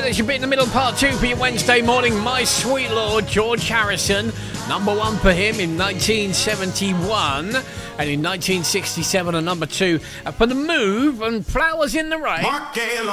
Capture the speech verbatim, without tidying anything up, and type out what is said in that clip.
there's your bit in the middle, part two for your Wednesday morning. My Sweet Lord, George Harrison, number one for him in nineteen seventy-one, and in nineteen sixty-seven, a number two for The Move and Flowers in the Rain.